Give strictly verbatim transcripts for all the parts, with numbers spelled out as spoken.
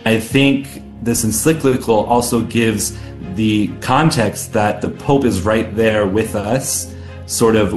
I think this encyclical also gives the context that the Pope is right there with us, sort of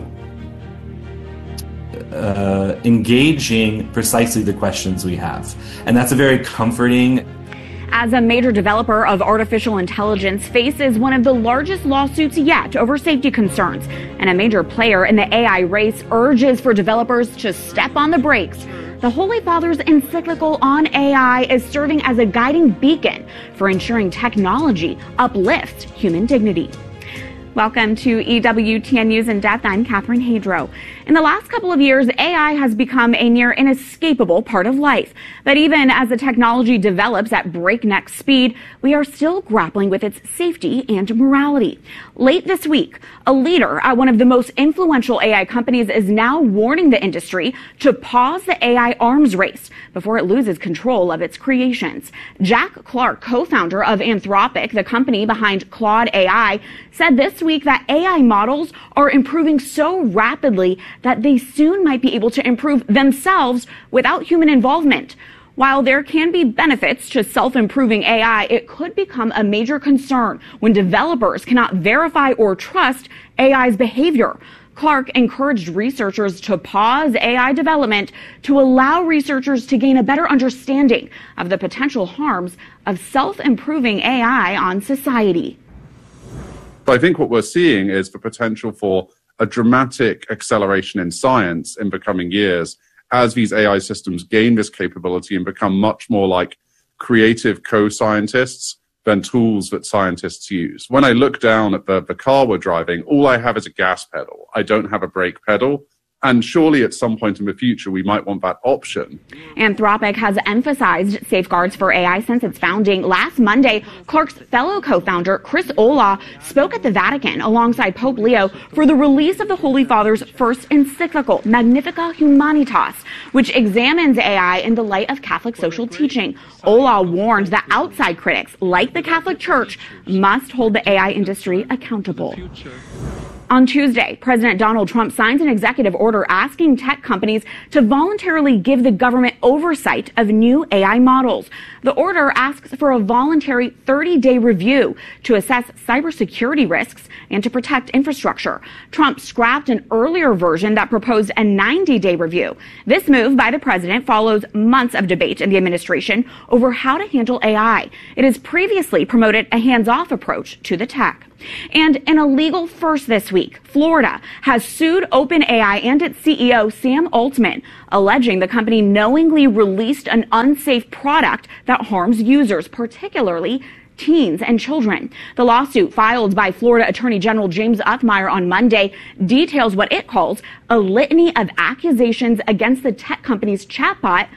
uh, engaging precisely the questions we have. And that's a very comforting. As a major developer of artificial intelligence faces one of the largest lawsuits yet over safety concerns, and a major player in the A I race urges for developers to step on the brakes, the Holy Father's encyclical on A I is serving as a guiding beacon for ensuring technology uplifts human dignity. Welcome to E W T N News in Depth. I'm Catherine Hadro. In the last couple of years, A I has become a near inescapable part of life. But even as the technology develops at breakneck speed, we are still grappling with its safety and morality. Late this week, a leader at one of the most influential A I companies is now warning the industry to pause the A I arms race before it loses control of its creations. Jack Clark, co-founder of Anthropic, the company behind Claude A I, said this week that A I models are improving so rapidly that they soon might be able to improve themselves without human involvement. While there can be benefits to self-improving A I, it could become a major concern when developers cannot verify or trust A I's behavior. Clark encouraged researchers to pause A I development to allow researchers to gain a better understanding of the potential harms of self-improving A I on society. I think what we're seeing is the potential for a dramatic acceleration in science in the coming years as these A I systems gain this capability and become much more like creative co-scientists than tools that scientists use. When I look down at the, the car we're driving, all I have is a gas pedal. I don't have a brake pedal. And surely at some point in the future, we might want that option. Anthropic has emphasized safeguards for A I since its founding. Last Monday, Clark's fellow co-founder, Chris Olah, spoke at the Vatican alongside Pope Leo for the release of the Holy Father's first encyclical, Magnificat Humanitas, which examines A I in the light of Catholic social teaching. Olah warned that outside critics, like the Catholic Church, must hold the A I industry accountable. On Tuesday, President Donald Trump signs an executive order asking tech companies to voluntarily give the government oversight of new A I models. The order asks for a voluntary thirty-day review to assess cybersecurity risks and to protect infrastructure. Trump scrapped an earlier version that proposed a ninety-day review. This move by the president follows months of debate in the administration over how to handle A I. It has previously promoted a hands-off approach to the tech. And in a legal first this week, Florida has sued OpenAI and its C E O, Sam Altman, alleging the company knowingly released an unsafe product that harms users, particularly teens and children. The lawsuit filed by Florida Attorney General James Othmeier on Monday details what it calls a litany of accusations against the tech company's chatbot,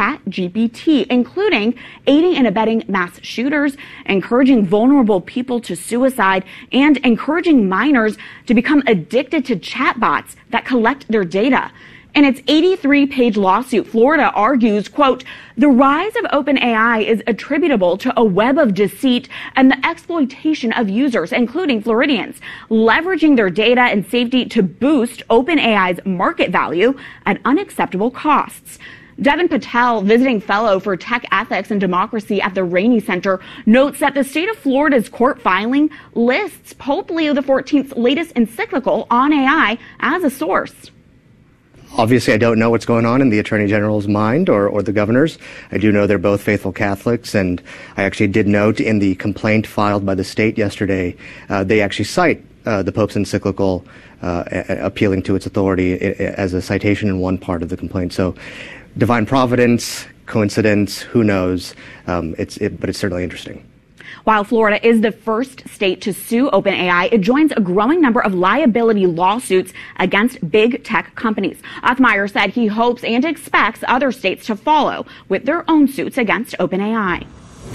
ChatGPT, including aiding and abetting mass shooters, encouraging vulnerable people to suicide, and encouraging minors to become addicted to chatbots that collect their data. In its eighty-three page lawsuit, Florida argues, quote, the rise of OpenAI is attributable to a web of deceit and the exploitation of users, including Floridians, leveraging their data and safety to boost OpenAI's market value at unacceptable costs. Devin Patel, visiting fellow for tech ethics and democracy at the Rainey Center, notes that the state of Florida's court filing lists Pope Leo the fourteenth's latest encyclical on A I as a source. Obviously, I don't know what's going on in the Attorney General's mind or, or the governor's. I do know they're both faithful Catholics, and I actually did note in the complaint filed by the state yesterday, uh, they actually cite uh, the Pope's encyclical uh, a- appealing to its authority as a citation in one part of the complaint. So divine providence, coincidence, who knows, um, it's, it, but it's certainly interesting. While Florida is the first state to sue OpenAI, it joins a growing number of liability lawsuits against big tech companies. Othmeier said he hopes and expects other states to follow with their own suits against OpenAI.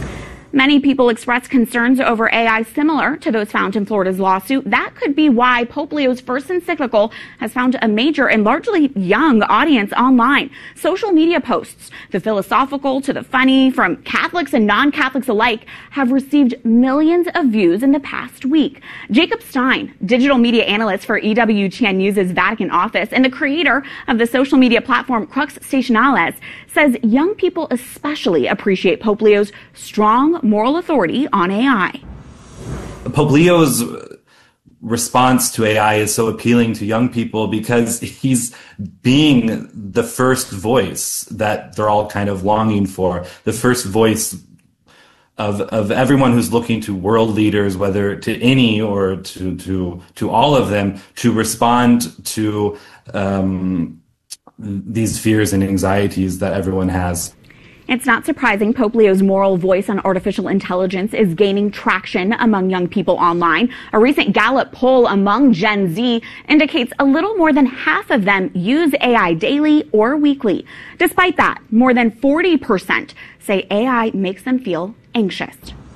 Many people express concerns over A I similar to those found in Florida's lawsuit. That could be why Pope Leo's first encyclical has found a major and largely young audience online. Social media posts, the philosophical to the funny, from Catholics and non-Catholics alike, have received millions of views in the past week. Jacob Stein, digital media analyst for E W T N News' Vatican office and the creator of the social media platform Crux Stationales, says young people especially appreciate Pope Leo's strong moral authority on A I. Pope Leo's response to A I is so appealing to young people because he's being the first voice that they're all kind of longing for, the first voice of of everyone who's looking to world leaders, whether to any or to to to all of them, to respond to um, these fears and anxieties that everyone has. It's not surprising Pope Leo's moral voice on artificial intelligence is gaining traction among young people online. A recent Gallup poll among Gen Z indicates a little more than half of them use A I daily or weekly. Despite that, more than forty percent say A I makes them feel anxious.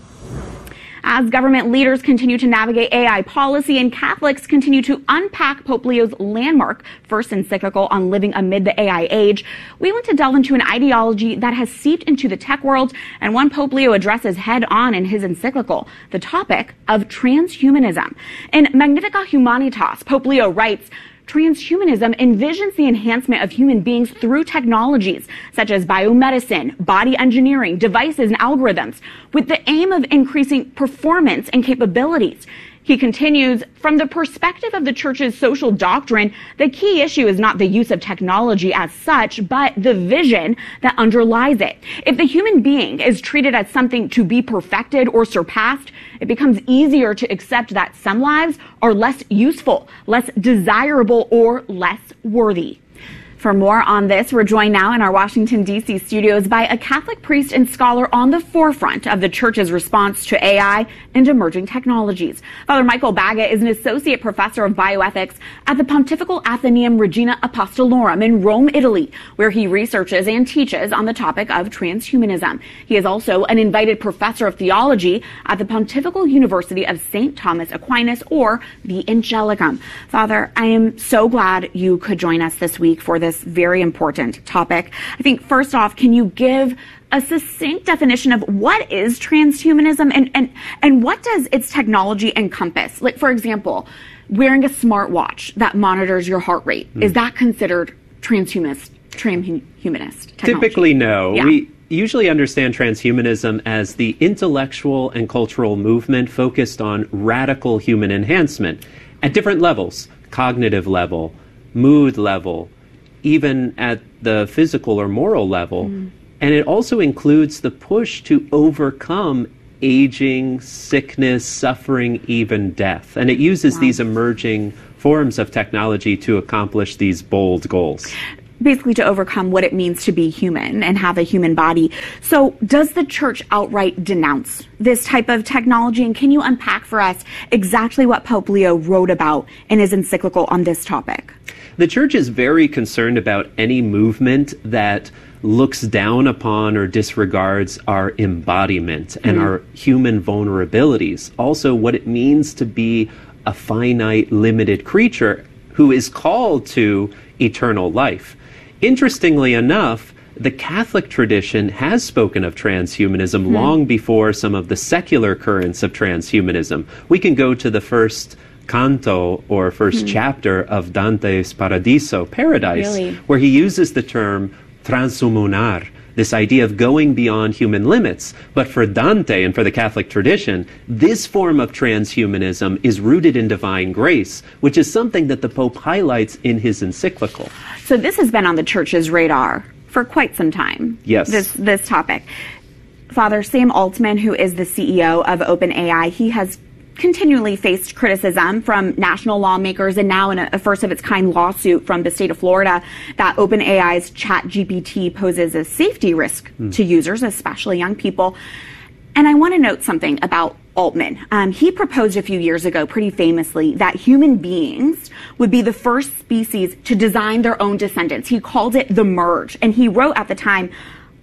As government leaders continue to navigate A I policy and Catholics continue to unpack Pope Leo's landmark first encyclical on living amid the A I age, we want to delve into an ideology that has seeped into the tech world and one Pope Leo addresses head on in his encyclical, the topic of transhumanism. In Magnificat Humanitas, Pope Leo writes, transhumanism envisions the enhancement of human beings through technologies such as biomedicine, body engineering, devices, and algorithms, with the aim of increasing performance and capabilities. He continues, from the perspective of the Church's social doctrine, the key issue is not the use of technology as such, but the vision that underlies it. If the human being is treated as something to be perfected or surpassed, it becomes easier to accept that some lives are less useful, less desirable, or less worthy. For more on this, we're joined now in our Washington, D C studios by a Catholic priest and scholar on the forefront of the Church's response to A I and emerging technologies. Father Michael Baggett is an associate professor of bioethics at the Pontifical Athenaeum Regina Apostolorum in Rome, Italy, where he researches and teaches on the topic of transhumanism. He is also an invited professor of theology at the Pontifical University of Saint Thomas Aquinas, or the Angelicum. Father, I am so glad you could join us this week for this very important topic. I think first off, can you give a succinct definition of what is transhumanism and, and, and what does its technology encompass? Like, for example, wearing a smartwatch that monitors your heart rate. Mm. Is that considered transhumanist, transhumanist technology? Typically, no. Yeah. We usually understand transhumanism as the intellectual and cultural movement focused on radical human enhancement at different levels, cognitive level, mood level, even at the physical or moral level. Mm. And it also includes the push to overcome aging, sickness, suffering, even death. And it uses wow. these emerging forms of technology to accomplish these bold goals. Basically to overcome what it means to be human and have a human body. So does the Church outright denounce this type of technology? And can you unpack for us exactly what Pope Leo wrote about in his encyclical on this topic? The Church is very concerned about any movement that looks down upon or disregards our embodiment and mm-hmm. our human vulnerabilities. Also, what it means to be a finite, limited creature who is called to eternal life. Interestingly enough, the Catholic tradition has spoken of transhumanism mm-hmm. long before some of the secular currents of transhumanism. We can go to the first canto or first mm. chapter of Dante's Paradiso, Paradise, really? where he uses the term transhumunar, this idea of going beyond human limits. But for Dante and for the Catholic tradition, this form of transhumanism is rooted in divine grace, which is something that the Pope highlights in his encyclical. So this has been on the Church's radar for quite some time. Yes. This, this topic. Father Sam Altman, who is the C E O of OpenAI, he has continually faced criticism from national lawmakers and now in a, a first-of-its-kind lawsuit from the state of Florida that OpenAI's ChatGPT poses a safety risk mm. to users, especially young people. And I want to note something about Altman. Um, he proposed a few years ago, pretty famously, that human beings would be the first species to design their own descendants. He called it the merge. And he wrote at the time,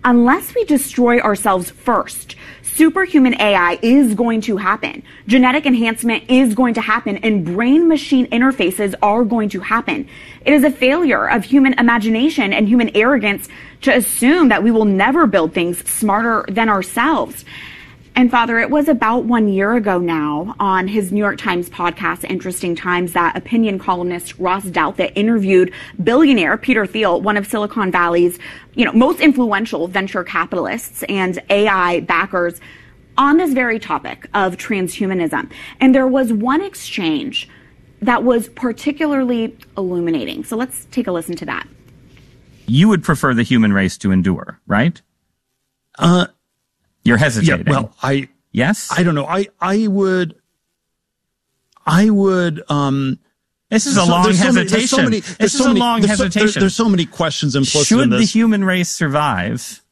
unless we destroy ourselves first, superhuman A I is going to happen. Genetic enhancement is going to happen, and brain-machine interfaces are going to happen. It is a failure of human imagination and human arrogance to assume that we will never build things smarter than ourselves. And Father, it was about one year ago now on his New York Times podcast, Interesting Times, that opinion columnist Ross Douthat interviewed billionaire Peter Thiel, one of Silicon Valley's, you know, most influential venture capitalists and A I backers, on this very topic of transhumanism. And there was one exchange that was particularly illuminating. So let's take a listen to that. You would prefer the human race to endure, right? Uh, You're hesitating. Yeah, well, I, yes, I don't know. I, I would, I would, um, this is a long hesitation. This is a long hesitation. There's so many questions implicit in this. Should the human race survive?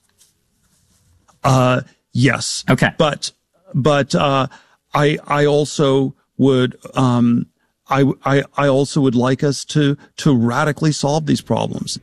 Uh, yes. Okay. But, but, uh, I, I also would, um, I, I, I also would like us to, to radically solve these problems.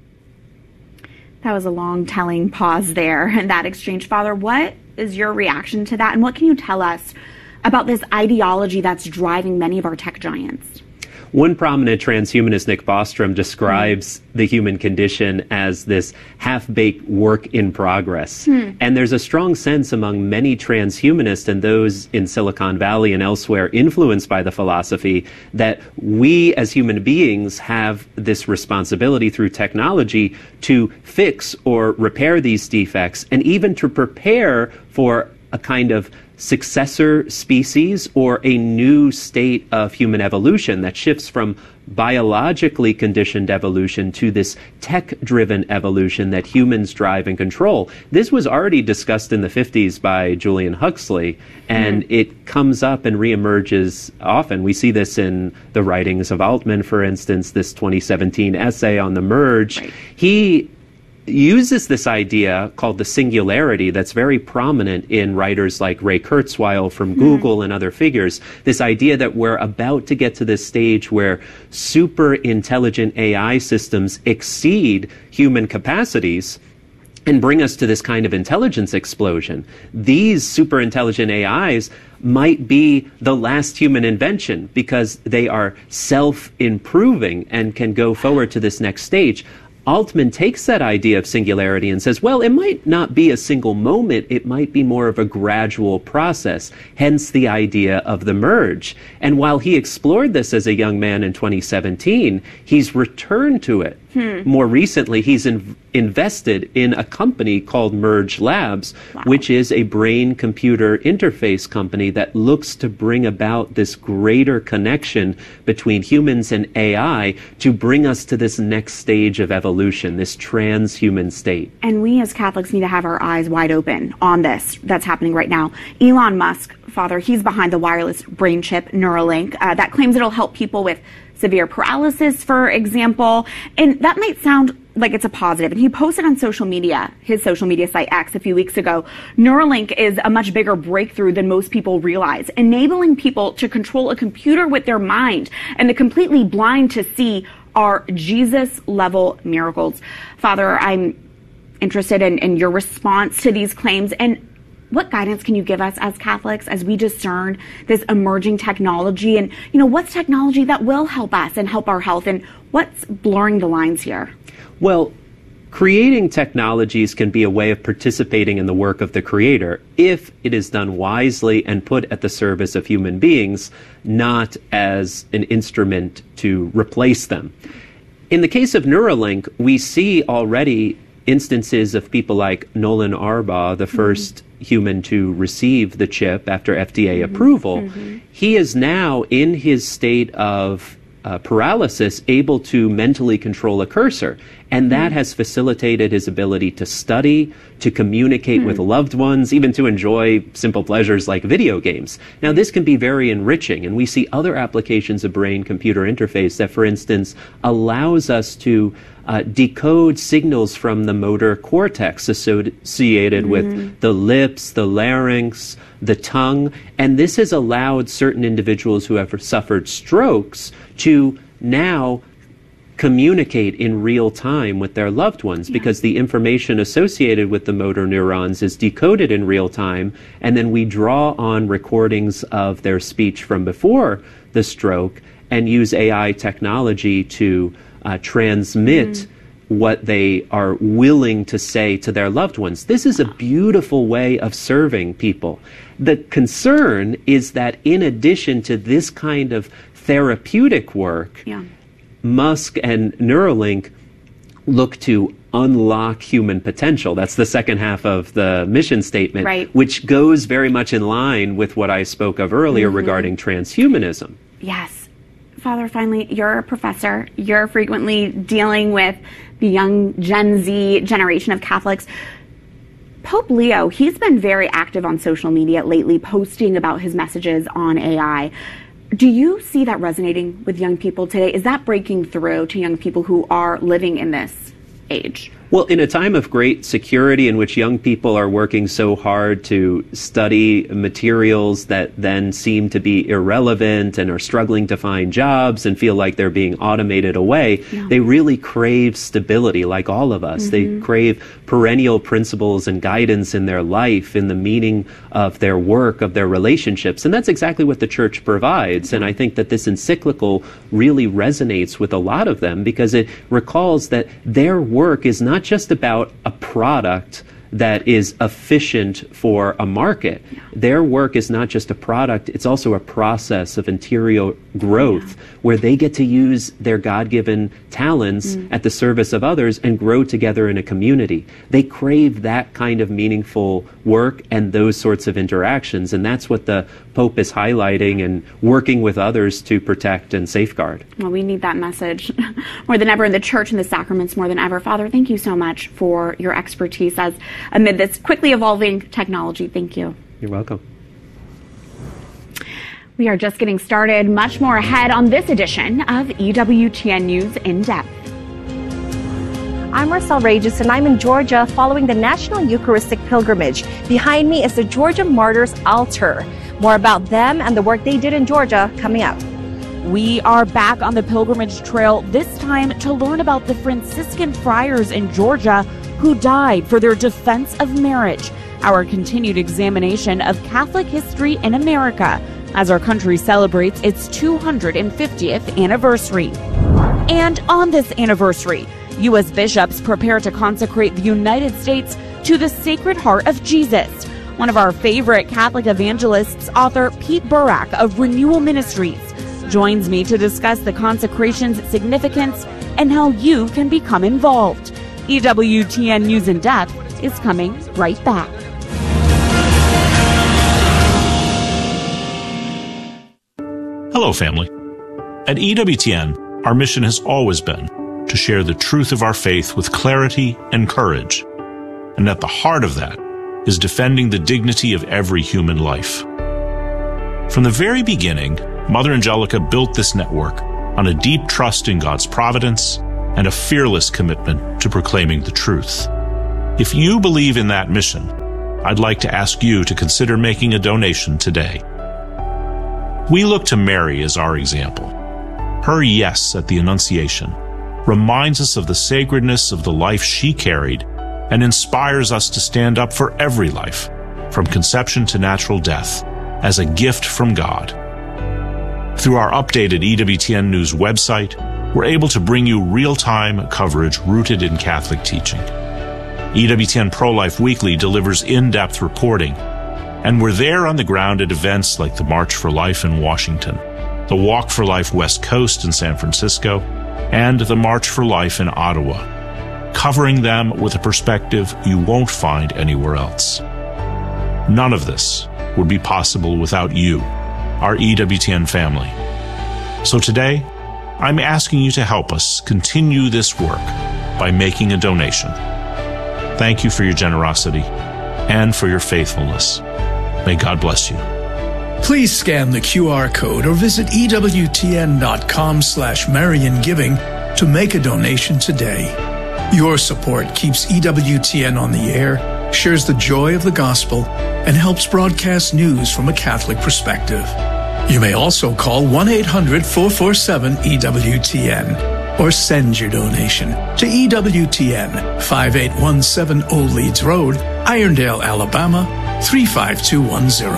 That was a long, telling pause there in that exchange. Father, what is your reaction to that? And what can you tell us about this ideology that's driving many of our tech giants? One prominent transhumanist, Nick Bostrom, describes mm. the human condition as this half-baked work in progress. Mm. And there's a strong sense among many transhumanists and those in Silicon Valley and elsewhere influenced by the philosophy that we as human beings have this responsibility through technology to fix or repair these defects and even to prepare for a kind of successor species or a new state of human evolution that shifts from biologically conditioned evolution to this tech-driven evolution that humans drive and control. This was already discussed in the fifties by Julian Huxley, and mm. it comes up and reemerges often. We see this in the writings of Altman, for instance, this twenty seventeen essay on the merge. Right. He uses this idea called the singularity that's very prominent in writers like Ray Kurzweil from mm-hmm. Google and other figures, this idea that we're about to get to this stage where super intelligent A I systems exceed human capacities and bring us to this kind of intelligence explosion. These super intelligent A Is might be the last human invention because they are self-improving and can go forward to this next stage. Altman takes that idea of singularity and says, well, it might not be a single moment, it might be more of a gradual process, hence the idea of the merge. And while he explored this as a young man in twenty seventeen, he's returned to it. Hmm. More recently, he's in, invested in a company called Merge Labs, wow. which is a brain-computer interface company that looks to bring about this greater connection between humans and A I to bring us to this next stage of evolution, this transhuman state. And we as Catholics need to have our eyes wide open on this that's happening right now. Elon Musk, Father, he's behind the wireless brain chip Neuralink uh, that claims it'll help people with severe paralysis, for example. And that might sound like it's a positive. And he posted on social media, his social media site X, a few weeks ago, Neuralink is a much bigger breakthrough than most people realize, enabling people to control a computer with their mind, and the completely blind to see are Jesus-level miracles. Father, I'm interested in, in your response to these claims, and what guidance can you give us as Catholics as we discern this emerging technology? And, you know, what's technology that will help us and help our health? And what's blurring the lines here? Well, creating technologies can be a way of participating in the work of the Creator if it is done wisely and put at the service of human beings, not as an instrument to replace them. In the case of Neuralink, we see already instances of people like Nolan Arbaugh, the first mm-hmm. human to receive the chip after F D A mm-hmm. approval. Mm-hmm. He is now, in his state of uh, paralysis, able to mentally control a cursor. And that mm-hmm. has facilitated his ability to study, to communicate mm-hmm. with loved ones, even to enjoy simple pleasures like video games. Now, this can be very enriching, and we see other applications of brain-computer interface that, for instance, allows us to Uh, decode signals from the motor cortex associated mm. with the lips, the larynx, the tongue. And this has allowed certain individuals who have suffered strokes to now communicate in real time with their loved ones, yeah. because the information associated with the motor neurons is decoded in real time, and then we draw on recordings of their speech from before the stroke and use A I technology to uh, transmit mm. what they are willing to say to their loved ones. This is a beautiful way of serving people. The concern is that in addition to this kind of therapeutic work, yeah. Musk and Neuralink look to unlock human potential. That's the second half of the mission statement, right. which goes very much in line with what I spoke of earlier mm-hmm. regarding transhumanism. Yes. Father, finally, you're a professor. You're frequently dealing with the young Gen Z generation of Catholics. Pope Leo, he's been very active on social media lately, posting about his messages on A I. Do you see that resonating with young people today? Is that breaking through to young people who are living in this age? Well, in a time of great security in which young people are working so hard to study materials that then seem to be irrelevant and are struggling to find jobs and feel like they're being automated away, yeah. they really crave stability like all of us. Mm-hmm. They crave perennial principles and guidance in their life, in the meaning of their work, of their relationships. And that's exactly what the church provides. And I think that this encyclical really resonates with a lot of them because it recalls that their work is not just about a product that is efficient for a market. Their work is not just a product, it's also a process of interior growth yeah. where they get to use their God-given talents mm. at the service of others and grow together in a community. They crave that kind of meaningful work and those sorts of interactions, and that's what the Pope is highlighting and working with others to protect and safeguard. Well, we need that message more than ever in the church and the sacraments more than ever. Father, thank you so much for your expertise as amid this quickly evolving technology. Thank you. You're welcome. We are just getting started. Much more ahead on this edition of E W T N News In Depth. I'm Marcel Regis, and I'm in Georgia following the National Eucharistic Pilgrimage. Behind me is the Georgia Martyrs Altar. More about them and the work they did in Georgia coming up. We are back on the pilgrimage trail, this time to learn about the Franciscan friars in Georgia who died for their defense of marriage. Our continued examination of Catholic history in America as our country celebrates its two hundred fiftieth anniversary. And on this anniversary, U S bishops prepare to consecrate the United States to the Sacred Heart of Jesus. One of our favorite Catholic evangelists, author Pete Burak of Renewal Ministries, joins me to discuss the consecration's significance and how you can become involved. E W T N News in Depth is coming right back. Hello, family. At E W T N, our mission has always been to share the truth of our faith with clarity and courage. And at the heart of that is defending the dignity of every human life. From the very beginning, Mother Angelica built this network on a deep trust in God's providence and a fearless commitment to proclaiming the truth. If you believe in that mission, I'd like to ask you to consider making a donation today. We look to Mary as our example. Her yes at the Annunciation reminds us of the sacredness of the life she carried and inspires us to stand up for every life, from conception to natural death, as a gift from God. Through our updated E W T N News website, we're able to bring you real-time coverage rooted in Catholic teaching. E W T N Pro-Life Weekly delivers in-depth reporting, and we're there on the ground at events like the March for Life in Washington, the Walk for Life West Coast in San Francisco, and the March for Life in Ottawa, covering them with a perspective you won't find anywhere else. None of this would be possible without you, our E W T N family. So today, I'm asking you to help us continue this work by making a donation. Thank you for your generosity and for your faithfulness. May God bless you. Please scan the Q R code or visit E W T N dot com slash Marian Giving to make a donation today. Your support keeps E W T N on the air, shares the joy of the gospel, and helps broadcast news from a Catholic perspective. You may also call one eight hundred four four seven E W T N. or send your donation to E W T N, five eight one seven Old Leeds Road, Irondale, Alabama, three five two one zero.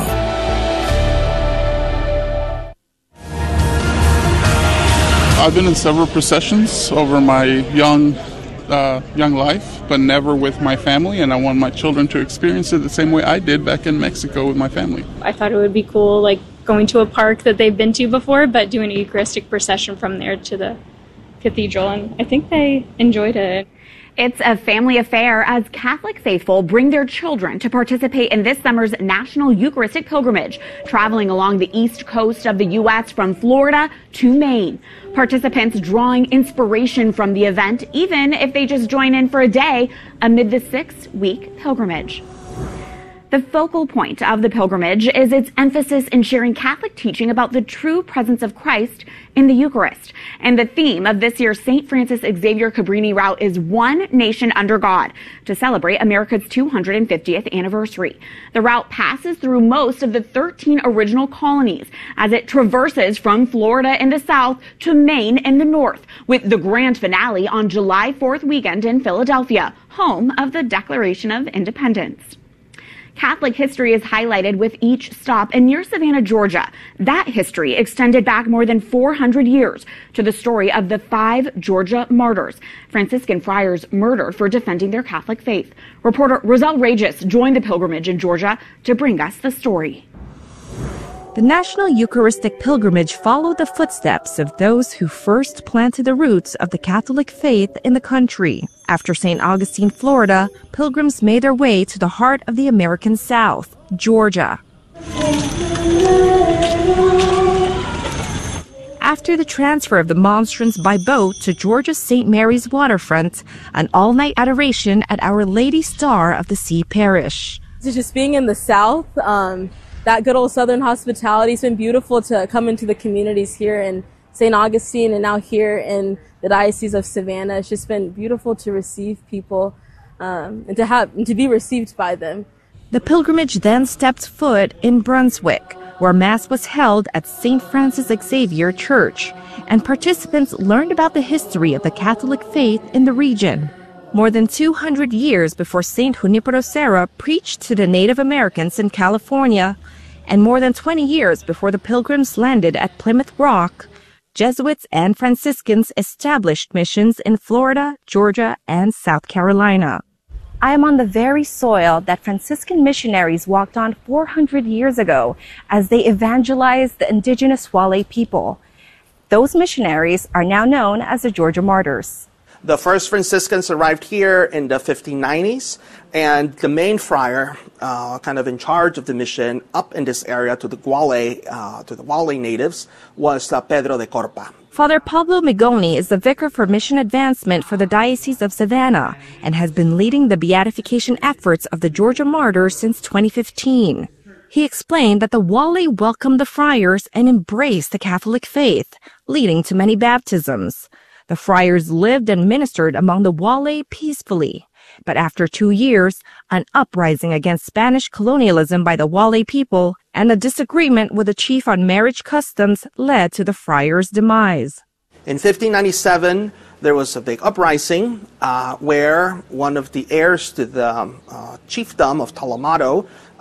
I've been in several processions over my young uh, young life, but never with my family, and I want my children to experience it the same way I did back in Mexico with my family. I thought it would be cool, like going to a park that they've been to before, but doing a Eucharistic procession from there to the cathedral, and I think they enjoyed it. It's a family affair as Catholic faithful bring their children to participate in this summer's National Eucharistic Pilgrimage, traveling along the east coast of the U S from Florida to Maine. Participants drawing inspiration from the event, even if they just join in for a day amid the six-week pilgrimage. The focal point of the pilgrimage is its emphasis in sharing Catholic teaching about the true presence of Christ in the Eucharist. And the theme of this year's Saint Francis Xavier Cabrini route is One Nation Under God, to celebrate America's two hundred fiftieth anniversary. The route passes through most of the thirteen original colonies as it traverses from Florida in the south to Maine in the north, with the grand finale on July fourth weekend in Philadelphia, home of the Declaration of Independence. Catholic history is highlighted with each stop, and near Savannah, Georgia, that history extended back more than four hundred years to the story of the five Georgia martyrs, Franciscan friars murdered for defending their Catholic faith. Reporter Roselle Regis joined the pilgrimage in Georgia to bring us the story. The National Eucharistic Pilgrimage followed the footsteps of those who first planted the roots of the Catholic faith in the country. After Saint Augustine, Florida, pilgrims made their way to the heart of the American South, Georgia. After the transfer of the monstrance by boat to Georgia's Saint Mary's waterfront, an all-night adoration at Our Lady Star of the Sea Parish. So just being in the South, um, that good old Southern hospitality, has been beautiful to come into the communities here in Saint Augustine and now here in the Diocese of Savannah. It's just been beautiful to receive people um, and to have and to be received by them. The pilgrimage then stepped foot in Brunswick, where Mass was held at Saint Francis Xavier Church, and participants learned about the history of the Catholic faith in the region. More than two hundred years before Saint Junipero Serra preached to the Native Americans in California, and more than twenty years before the pilgrims landed at Plymouth Rock, Jesuits and Franciscans established missions in Florida, Georgia, and South Carolina. I am on the very soil that Franciscan missionaries walked on four hundred years ago as they evangelized the indigenous Wale people. Those missionaries are now known as the Georgia Martyrs. The first Franciscans arrived here in the fifteen nineties, and the main friar, uh, kind of in charge of the mission up in this area to the Wale, uh, to the Wale natives, was uh, Pedro de Corpa. Father Pablo Migoni is the vicar for mission advancement for the Diocese of Savannah and has been leading the beatification efforts of the Georgia Martyrs since twenty fifteen. He explained that the Wale welcomed the friars and embraced the Catholic faith, leading to many baptisms. The friars lived and ministered among the Wale peacefully, but after two years, an uprising against Spanish colonialism by the Wale people and a disagreement with the chief on marriage customs led to the friars' demise. In fifteen ninety-seven, there was a big uprising uh, where one of the heirs to the um, uh, chiefdom of Talamado,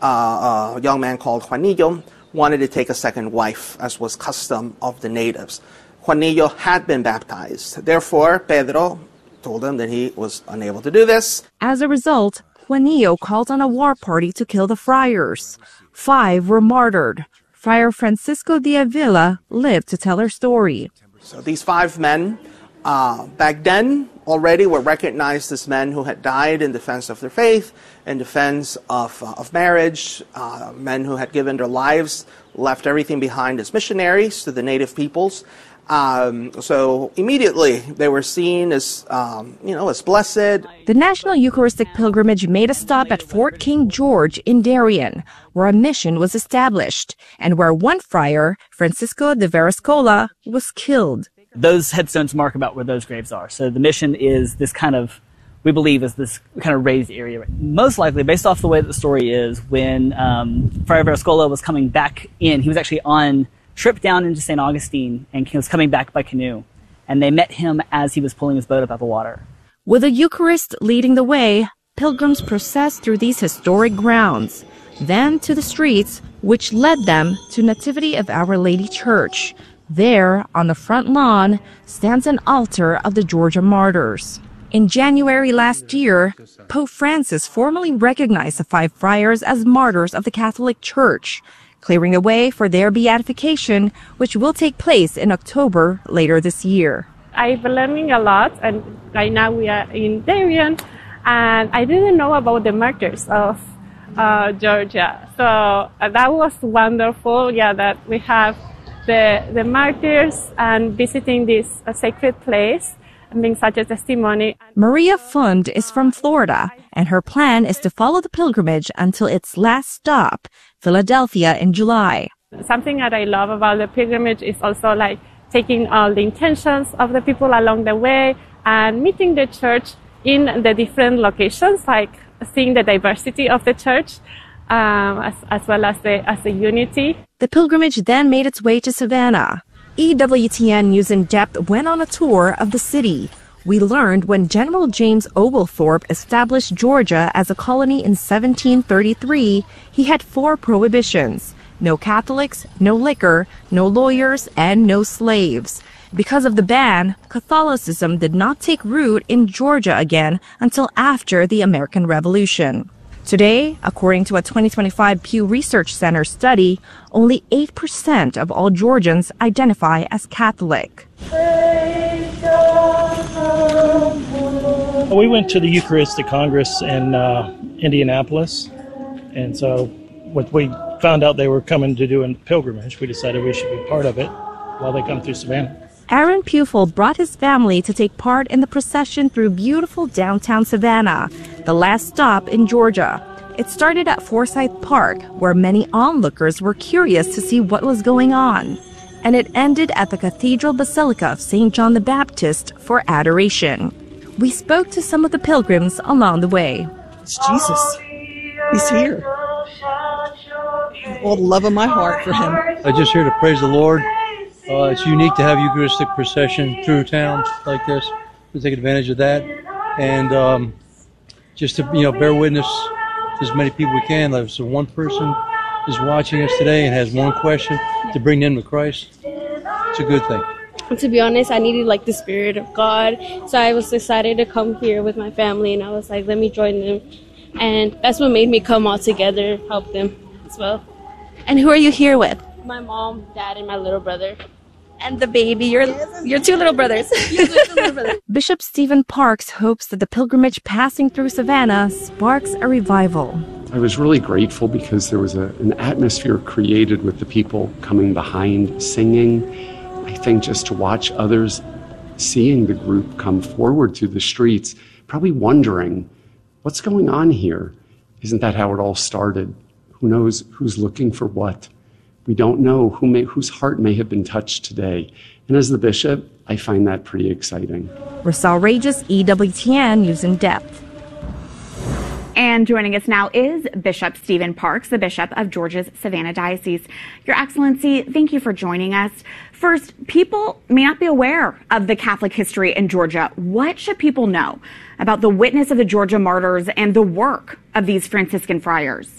uh, a young man called Juanillo, wanted to take a second wife, as was custom of the natives. Juanillo had been baptized. Therefore, Pedro told him that he was unable to do this. As a result, Juanillo called on a war party to kill the friars. Five were martyred. Friar Francisco de Avila lived to tell her story. So these five men, uh, back then, already were recognized as men who had died in defense of their faith, in defense of, uh, of marriage, uh, men who had given their lives, left everything behind as missionaries to the native peoples. Um, so immediately they were seen as, um, you know, as blessed. The National Eucharistic Pilgrimage made a stop at Fort King George in Darien, where a mission was established, and where one friar, Francisco de Verascola, was killed. Those headstones mark about where those graves are. So the mission is this kind of, we believe, is this kind of raised area. Most likely, based off the way that the story is, when um, Friar Verascola was coming back in, he was actually on trip down into Saint Augustine and he was coming back by canoe. and they met him as he was pulling his boat up out of the water. With the Eucharist leading the way, pilgrims processed through these historic grounds, then to the streets, which led them to Nativity of Our Lady Church. There, on the front lawn, stands an altar of the Georgia martyrs. In January last year, Pope Francis formally recognized the five friars as martyrs of the Catholic Church, clearing the way for their beatification, which will take place in October later this year. I've been learning a lot, and right now we are in Darien, and I didn't know about the martyrs of uh, Georgia. So uh, that was wonderful, yeah, that we have the, the martyrs and visiting this uh, sacred place and being such a testimony. Maria Fund is from Florida, and her plan is to follow the pilgrimage until its last stop, Philadelphia, in July. Something that I love about the pilgrimage is also like taking all the intentions of the people along the way and meeting the church in the different locations, like seeing the diversity of the church, um, as, as well as the, as the unity. The pilgrimage then made its way to Savannah. E W T N News in Depth went on a tour of the city. We learned when General James Oglethorpe established Georgia as a colony in seventeen thirty-three, he had four prohibitions: no Catholics, no liquor, no lawyers, and no slaves. Because of the ban, Catholicism did not take root in Georgia again until after the American Revolution. Today, according to a twenty twenty-five Pew Research Center study, only eight percent of all Georgians identify as Catholic. We went to the Eucharistic Congress in uh, Indianapolis, and so when we found out they were coming to do a pilgrimage, we decided we should be part of it while they come through Savannah. Aaron Pufel brought his family to take part in the procession through beautiful downtown Savannah, the last stop in Georgia. It started at Forsyth Park, where many onlookers were curious to see what was going on. And it ended at the Cathedral Basilica of Saint John the Baptist for adoration. We spoke to some of the pilgrims along the way. It's Jesus. He's here. All the love of my heart for him. I'm just here to praise the Lord. Uh, it's unique to have Eucharistic procession through town like this. We take advantage of that, and um, just to you know bear witness to as many people we can. Like, so one person is watching us today and has one question, to bring them to Christ. It's a good thing. To be honest, I needed like the Spirit of God, so I was decided to come here with my family, and I was like, let me join them, and that's what made me come all together, help them as well. And who are you here with? My mom, dad, and my little brother. And the baby, your, your two little brothers. Bishop Stephen Parks hopes that the pilgrimage passing through Savannah sparks a revival. I was really grateful because there was a, an atmosphere created with the people coming behind, singing. I think just to watch others seeing the group come forward through the streets, probably wondering, what's going on here? Isn't that how it all started? Who knows who's looking for what? We don't know who may, whose heart may have been touched today. And as the bishop, I find that pretty exciting. Rosal Regis, E W T N News in Depth. And joining us now is Bishop Stephen Parks, the Bishop of Georgia's Savannah Diocese. Your Excellency, thank you for joining us. First, people may not be aware of the Catholic history in Georgia. What should people know about the witness of the Georgia martyrs and the work of these Franciscan friars?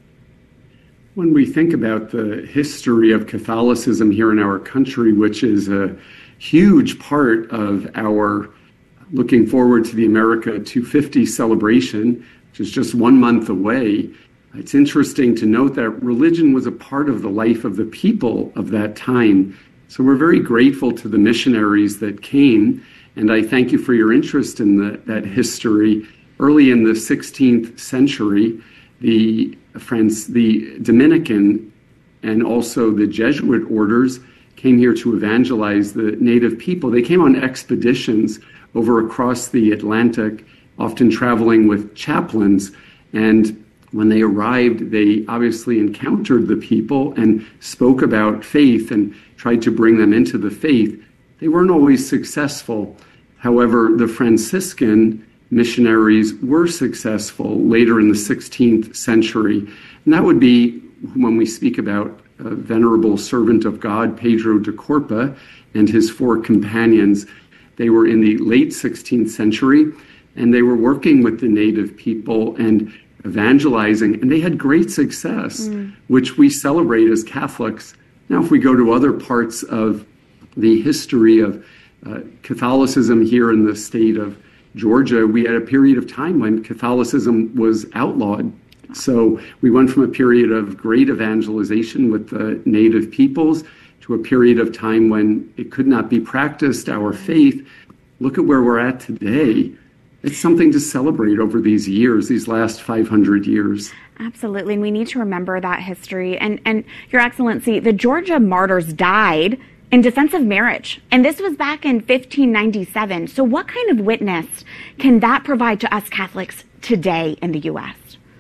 When we think about the history of Catholicism here in our country, which is a huge part of our looking forward to the America two fifty celebration, which is just one month away, it's interesting to note that religion was a part of the life of the people of that time. So we're very grateful to the missionaries that came, and I thank you for your interest in the, that history. Early in the sixteenth century, the France, the Dominican and also the Jesuit orders came here to evangelize the native people. They came on expeditions over across the Atlantic, often traveling with chaplains. And when they arrived, they obviously encountered the people and spoke about faith and tried to bring them into the faith. They weren't always successful. However, the Franciscan missionaries were successful later in the sixteenth century. And that would be when we speak about uh, venerable servant of God, Pedro de Corpa, and his four companions. They were in the late sixteenth century, and they were working with the native people and evangelizing, and they had great success, mm. which we celebrate as Catholics. Now, if we go to other parts of the history of uh, Catholicism here in the state of Georgia, we had a period of time when Catholicism was outlawed. So we went from a period of great evangelization with the native peoples to a period of time when it could not be practiced, our faith. Look at where we're at today. It's something to celebrate over these years, these last five hundred years. Absolutely, and we need to remember that history. And, and Your Excellency, the Georgia martyrs died in defense of marriage, and this was back in fifteen ninety-seven. So what kind of witness can that provide to us Catholics today in the U S?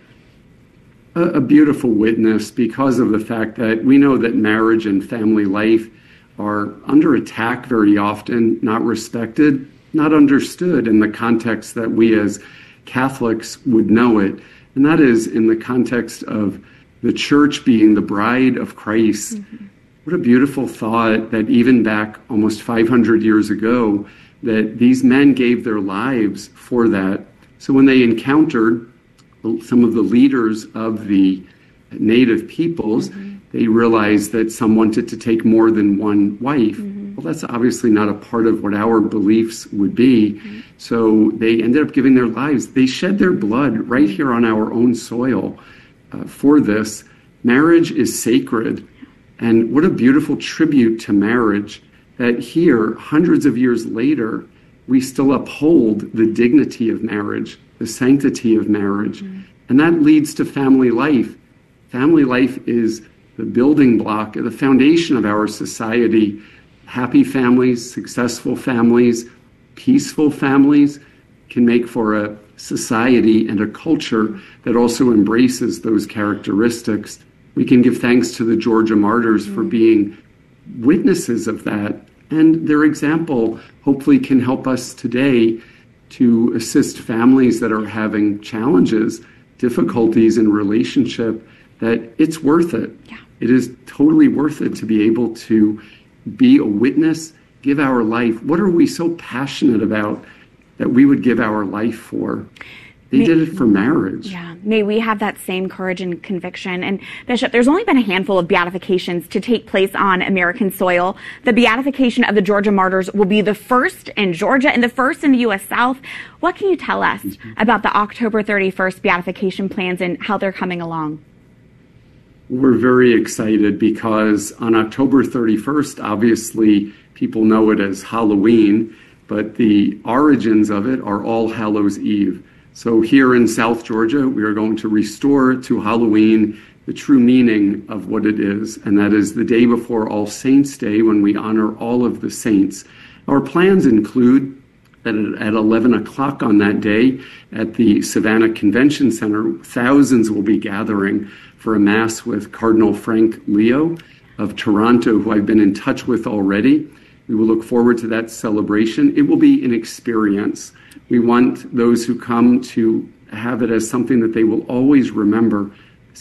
A, a beautiful witness, because of the fact that we know that marriage and family life are under attack very often, not respected, not understood in the context that we as Catholics would know it. And that is in the context of the church being the bride of Christ. Mm-hmm. What a beautiful thought that even back almost five hundred years ago, that these men gave their lives for that. So when they encountered some of the leaders of the native peoples, mm-hmm. they realized that some wanted to take more than one wife. Mm-hmm. Well, that's obviously not a part of what our beliefs would be. Mm-hmm. So they ended up giving their lives. They shed their blood right here on our own soil uh, for this. Marriage is sacred. And what a beautiful tribute to marriage that here, hundreds of years later, we still uphold the dignity of marriage, the sanctity of marriage. Mm-hmm. And that leads to family life. Family life is the building block, the foundation of our society. Happy families, successful families, peaceful families can make for a society and a culture that also embraces those characteristics. We can give thanks to the Georgia martyrs mm-hmm. for being witnesses of that. And their example hopefully can help us today to assist families that are having challenges, difficulties in relationship, that it's worth it. Yeah. It is totally worth it to be able to be a witness, give our life. What are we so passionate about that we would give our life for? They may, did it for marriage. Yeah. May we have that same courage and conviction. And Bishop, there's only been a handful of beatifications to take place on American soil. The beatification of the Georgia martyrs will be the first in Georgia and the first in the U S South. What can you tell us mm-hmm. about the October thirty-first beatification plans and how they're coming along? We're very excited because on October thirty-first, obviously people know it as Halloween, but the origins of it are All Hallows Eve. So here in South Georgia, we are going to restore to Halloween the true meaning of what it is, and that is the day before All Saints' Day, when we honor all of the saints. Our plans include that at eleven o'clock on that day at the Savannah Convention Center, thousands will be gathering for a Mass with Cardinal Frank Leo of Toronto, who I've been in touch with already. We will look forward to that celebration. It will be an experience. We want those who come to have it as something that they will always remember